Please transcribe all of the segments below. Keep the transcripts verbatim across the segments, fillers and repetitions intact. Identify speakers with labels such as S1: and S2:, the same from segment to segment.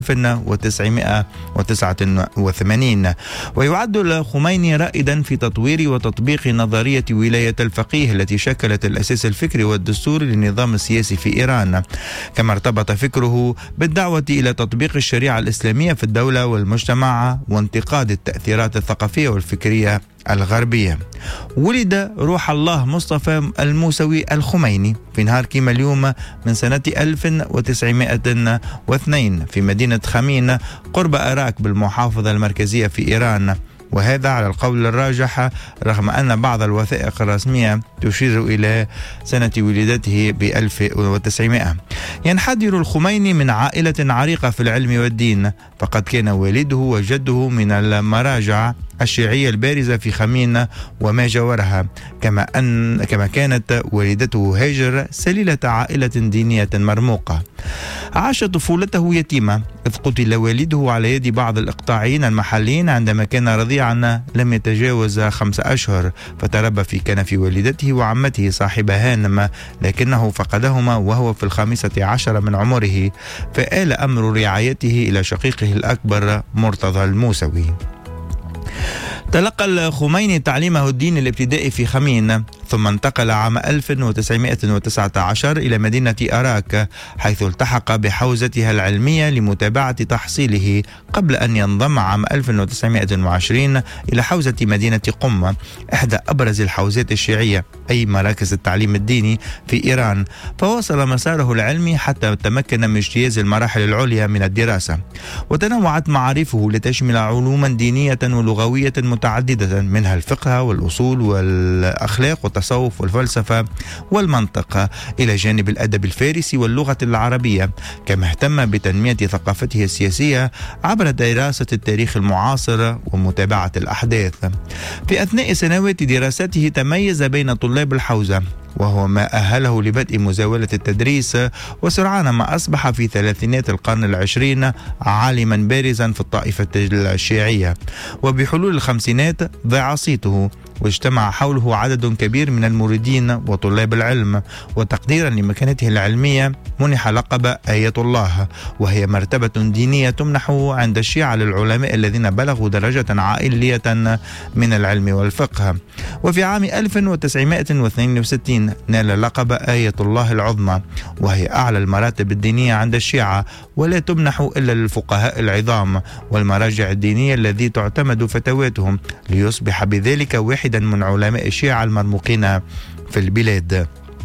S1: ألف وتسعمائة وتسعة وثمانين. ويعد الخميني رائدا في تطوير وتطبيق نظرية ولاية الفقيه التي شكلت الأساس الفكري والدستوري للنظام السياسي في إيران، كما ارتبط فكره بالدعوة إلى تطبيق الشريعة الإسلامية في الدولة والمجتمع وانتقاد التأثيرات الثقافية والفكرية الغربية. ولد روح الله مصطفى الموسوي الخميني في نهار كيما اليوم من سنة ألف وتسعمائة واثنين في مدينة خمين قرب أراك بالمحافظة المركزية في إيران، وهذا على القول الراجح رغم أن بعض الوثائق الرسمية تشير إلى سنة ولادته بألف وتسعمائة. ينحدر الخميني من عائلة عريقة في العلم والدين، فقد كان والده وجده من المراجع الشيعية البارزة في خمين وما جاورها، كما أن كما كانت والدته هاجر سليلة عائلة دينية مرموقة. عاش طفولته يتيمة إذ قتل والده على يد بعض الإقطاعيين المحليين عندما كان رضيعا لم يتجاوز خمس أشهر، فتربى في كنف والدته وعمته صاحبة هانم، لكنه فقدهما وهو في الخامسة عشر من عمره، فآل أمر رعايته إلى شقيقه الأكبر مرتضى الموسوي. تلقى الخميني تعليمه الديني الابتدائي في خمين، ثم انتقل عام ألف وتسعمائة وتسعة عشر إلى مدينة أراك، حيث التحق بحوزتها العلمية لمتابعة تحصيله، قبل أن ينضم عام ألف وتسعمائة وعشرين إلى حوزة مدينة قم، إحدى أبرز الحوزات الشيعية أي مراكز التعليم الديني في إيران، فواصل مساره العلمي حتى تمكن من اجتياز المراحل العليا من الدراسة. وتنوعت معارفه لتشمل علوما دينية ولغوية متعددة، منها الفقه والأصول والأخلاق والتصوف والفلسفة والمنطق، إلى جانب الأدب الفارسي واللغة العربية، كما اهتم بتنمية ثقافته السياسية عبر دراسة التاريخ المعاصر ومتابعة الأحداث. في أثناء سنوات دراسته تميز بين طلاب الحوزة، وهو ما أهله لبدء مزاولة التدريس، وسرعان ما أصبح في ثلاثينات القرن العشرين عالما بارزا في الطائفة الشيعية. وبحلول الخمسينات ضاع صيته، واجتمع حوله عدد كبير من المريدين وطلاب العلم، وتقديرا لمكانته العلمية منح لقب آية الله، وهي مرتبة دينية تمنح عند الشيعة للعلماء الذين بلغوا درجة عالية من العلم والفقه. وفي عام ألف وتسعمائة واثنين وستين نال لقب آية الله العظمى، وهي أعلى المراتب الدينية عند الشيعة، ولا تمنح إلا للفقهاء العظام والمراجع الدينية الذي تعتمد فتواتهم، ليصبح بذلك واحدا من علماء الشيعة المرموقين في البلاد.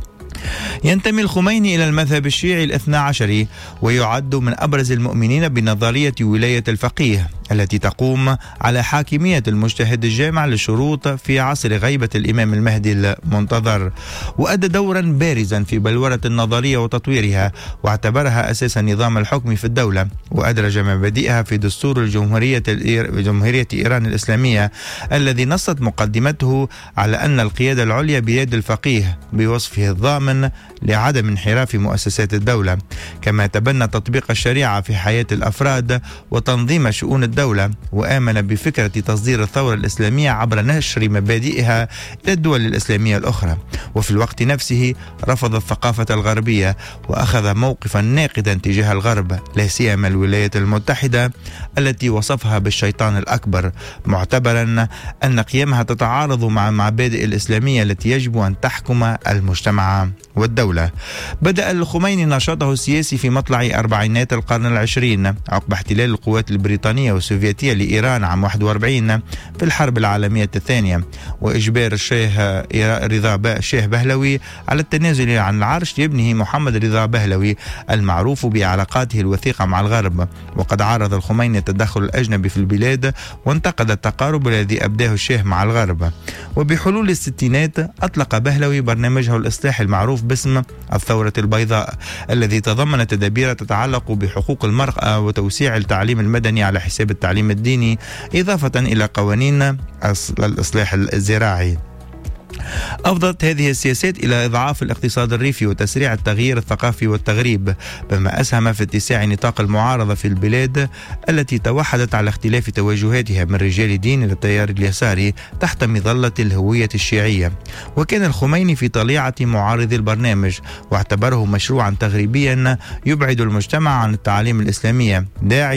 S1: ينتمي الخميني إلى المذهب الشيعي الاثنى عشري، ويعد من أبرز المؤمنين بنظرية ولاية الفقيه التي تقوم على حاكمية المجتهد الجامع للشروط في عصر غيبة الإمام المهدي المنتظر، وأدى دورا بارزا في بلورة النظرية وتطويرها، واعتبرها أساس نظام الحكم في الدولة، وأدرج مبادئها في دستور الجمهورية جمهورية إيران الإسلامية الذي نصت مقدمته على أن القيادة العليا بيد الفقيه بوصفه الضامن لعدم انحراف مؤسسات الدولة، كما تبنى تطبيق الشريعة في حياة الأفراد وتنظيم شؤون الدولة، وآمن بفكرة تصدير الثورة الإسلامية عبر نشر مبادئها إلى الدول الإسلامية الأخرى. وفي الوقت نفسه رفض الثقافة الغربية، وأخذ موقفا ناقدا تجاه الغرب، لا سيما الولايات المتحدة التي وصفها بالشيطان الأكبر، معتبرا أن قيمها تتعارض مع المبادئ الإسلامية التي يجب أن تحكم المجتمع والدولة. بدأ الخميني نشاطه السياسي في مطلع أربعينات القرن العشرين عقب احتلال القوات البريطانية والسوفيتية لإيران عام واحد وأربعين في الحرب العالمية الثانية، وإجبار الشاه رضا الشاه بهلوي على التنازل عن العرش لابنه محمد رضا بهلوي المعروف بعلاقاته الوثيقة مع الغرب. وقد عارض الخميني التدخل الأجنبي في البلاد، وانتقد التقارب الذي أبداه الشاه مع الغرب. وبحلول الستينات أطلق بهلوي برنامجه الإصلاحي المعروف باسم الثورة البيضاء، الذي تضمن تدابير تتعلق بحقوق المرأة وتوسيع التعليم المدني على حساب التعليم الديني، إضافة إلى قوانين الإصلاح الزراعي. أفضت هذه السياسات إلى إضعاف الاقتصاد الريفي وتسريع التغيير الثقافي والتغريب، بما أسهم في اتساع نطاق المعارضة في البلاد التي توحدت على اختلاف توجهاتها من رجال دين إلى التيار اليساري تحت مظلة الهوية الشيعية. وكان الخميني في طليعة معارضي البرنامج، واعتبره مشروعا تغريبيا يبعد المجتمع عن التعاليم الإسلامية، داعي